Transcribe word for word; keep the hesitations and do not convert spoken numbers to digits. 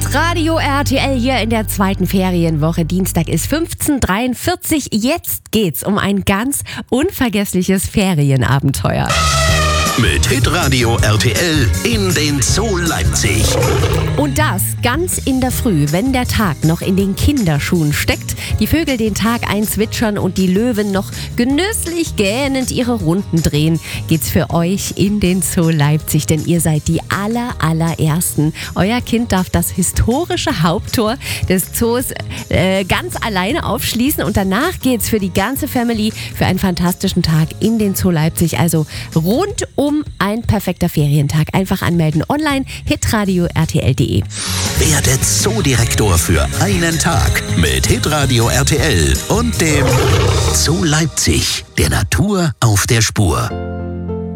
Hitradio R T L hier in der zweiten Ferienwoche. Dienstag ist fünfzehn Uhr dreiundvierzig. Jetzt geht's um ein ganz unvergessliches Ferienabenteuer. Mit Hitradio R T L in den Zoo Leipzig. Und das ganz in der Früh, wenn der Tag noch in den Kinderschuhen steckt, die Vögel den Tag einzwitschern und die Löwen noch genüsslich gähnend ihre Runden drehen, geht's für euch in den Zoo Leipzig, denn ihr seid die aller, allerersten. Euer Kind darf das historische Haupttor des Zoos äh, ganz alleine aufschließen und danach geht's für die ganze Family für einen fantastischen Tag in den Zoo Leipzig. Also rundum ein perfekter Ferientag. Einfach anmelden online, hitradio R T L punkt de. Werdet Zoodirektor für einen Tag mit Hitradio R T L und dem Zoo Leipzig, der Natur auf der Spur.